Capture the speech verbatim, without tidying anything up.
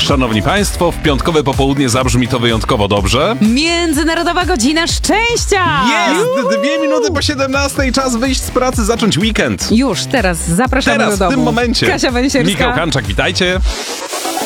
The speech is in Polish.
szanowni państwo, w piątkowe popołudnie zabrzmi to wyjątkowo dobrze. Międzynarodowa Godzina Szczęścia! Jest! Dwie minuty po siedemnastej, czas wyjść z pracy, zacząć weekend. Już teraz zapraszamy Teraz, do domu. w tym momencie. Kasia Węsierska. Michał Kanczak, witajcie.